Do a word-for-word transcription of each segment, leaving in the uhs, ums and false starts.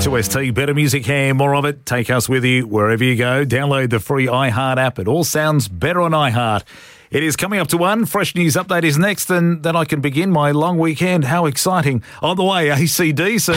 two S T, better music here, more of it. Take us with you wherever you go. Download the free iHeart app. It all sounds better on iHeart. It is coming up to one. Fresh news update is next, and then I can begin my long weekend. How exciting. On the way, A C D C.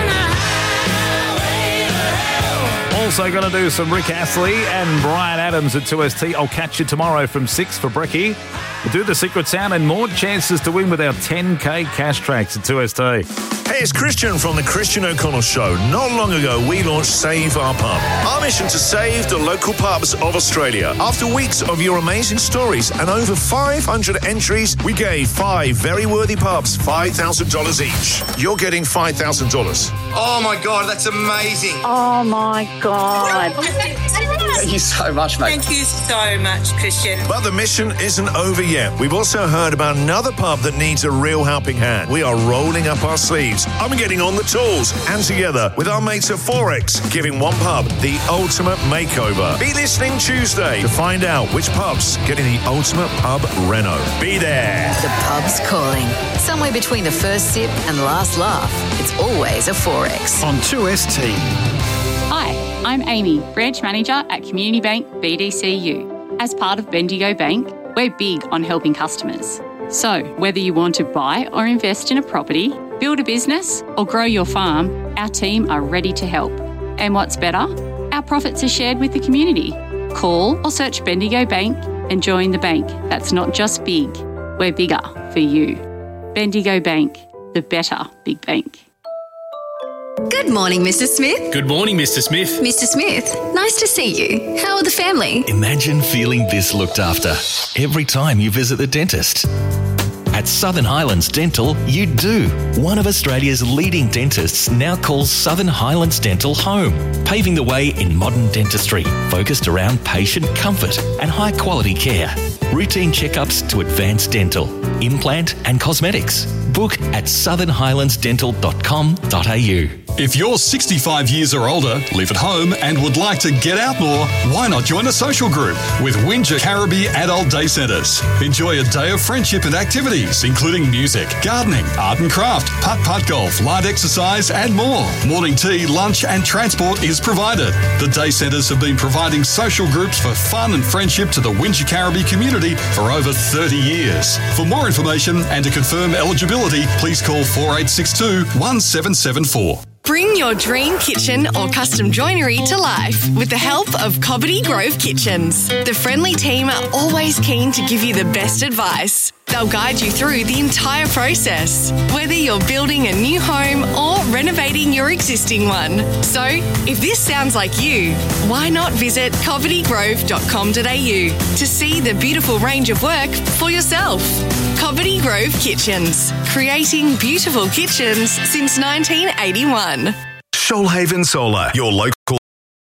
Also going to do some Rick Astley and Brian Adams at two S T. I'll catch you tomorrow from six for Brekkie. We'll do the secret sound and more chances to win with our ten K cash tracks at two S T. Hey, it's Christian from the Christian O'Connell Show. Not long ago, we launched Save Our Pub. Our mission to save the local pubs of Australia. After weeks of your amazing stories and over five hundred entries, we gave five very worthy pubs five thousand dollars each. You're getting five thousand dollars. Oh my God, that's amazing. Oh my God. Thank you so much, mate. Thank you so much, Christian. But the mission isn't over yet. We've also heard about another pub that needs a real helping hand. We are rolling up our sleeves. I'm getting on the tools. And together with our mates at Forex, giving one pub the ultimate makeover. Be listening Tuesday to find out which pub's getting the ultimate pub reno. Be there. The pub's calling. Somewhere between the first sip and last laugh. It's always a Forex. On two S T. Hi, I'm Amy, Branch Manager at Community Bank B D C U. As part of Bendigo Bank, we're big on helping customers. So, whether you want to buy or invest in a property, build a business or grow your farm, our team are ready to help. And what's better? Our profits are shared with the community. Call or search Bendigo Bank and join the bank that's not just big, we're bigger for you. Bendigo Bank, the better big bank. Good morning, Mister Smith. Good morning, Mister Smith. Mister Smith, nice to see you. How are the family? Imagine feeling this looked after every time you visit the dentist. At Southern Highlands Dental, you do. One of Australia's leading dentists now calls Southern Highlands Dental home, paving the way in modern dentistry, focused around patient comfort and high-quality care. Routine checkups to advanced dental, implant and cosmetics. Book at southern highlands dental dot com dot a u. If you're sixty-five years or older, live at home and would like to get out more, why not join a social group with Windsor Caribbean Adult Day Centres? Enjoy a day of friendship and activities, including music, gardening, art and craft, putt-putt golf, light exercise and more. Morning tea, lunch and transport is provided. The Day Centres have been providing social groups for fun and friendship to the Windsor Caribbean community for over thirty years. For more information and to confirm eligibility, please call four eight six two, one seven seven four. Bring your dream kitchen or custom joinery to life with the help of Cobbitty Grove Kitchens. The friendly team are always keen to give you the best advice. They'll guide you through the entire process, whether you're building a new home or renovating your existing one. So, if this sounds like you, why not visit cobbitty grove dot com dot a u to see the beautiful range of work for yourself. Cobbitty Grove Kitchens, creating beautiful kitchens since nineteen eighty-one. Shoalhaven Solar, your local